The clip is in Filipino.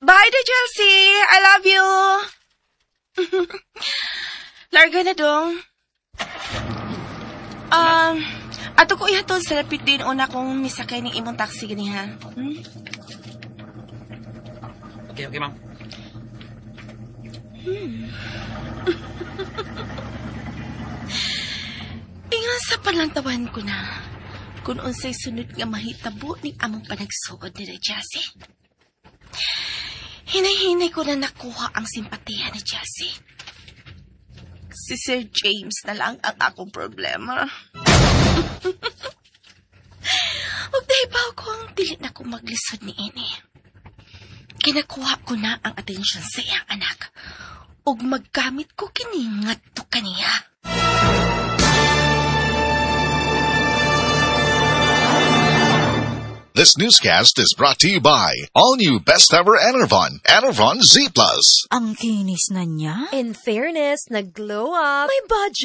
Bye na, Chelsea. I love you. Larga na dong. Ato ko ihatod sa lapit din una kong misakay ng imong taxi gani ha. Okay, ma'am. Ingan sa palantawan ko na kung unsay sunod nga mahitabo ning among panagsuod ni Jessie. Hinay-hinay ko na nakuha ang simpatiya ni Jessie. Si Sir James na lang ang akong problema. Huwag nahibaw ko ang dili na ko maglisod ni Ini. Kinakuha ko na ang atensyon sa iyang anak. Ug maggamit ko kiningat to kaniya. This newscast is brought to you by all new Best Ever Enervon, Enervon Z+. Ang kinis na niya. In fairness, nag-glow up. May budget.